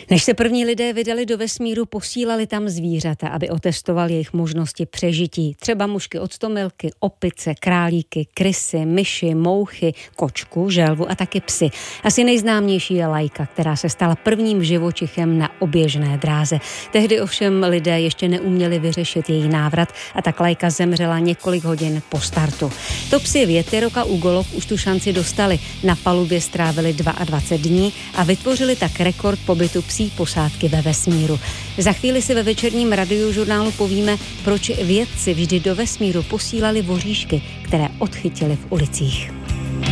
Než se první lidé vydali do vesmíru, posílali tam zvířata, aby otestovali jejich možnosti přežití. Třeba mušky octomilky, opice, králíky, krysy, myši, mouchy, kočku, želvu a taky psy. Asi nejznámější je Laika, která se stala prvním živočichem na oběžné dráze. Tehdy ovšem lidé ještě neuměli vyřešit její návrat a tak Laika zemřela několik hodin po startu. To psi Větyrok a Ugolok už tu šanci dostali. Na palubě strávili 22 dní a vytvořili tak rekord pobytu psí posádky ve vesmíru. Za chvíli si ve večerním radiožurnálu povíme, proč vědci vždy do vesmíru posílali voříšky, které odchytili v ulicích.